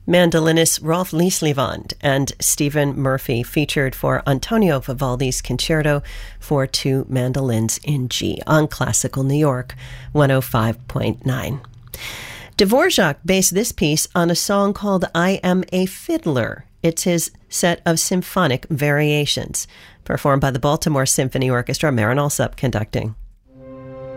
Mandolinist Rolf Lislevand and Stephen Murphy featured for Antonio Vivaldi's Concerto for Two Mandolins in G on Classical New York 105.9. Dvorak based this piece on a song called I Am a Fiddler. It's his set of symphonic variations, performed by the Baltimore Symphony Orchestra, Marin Alsop conducting.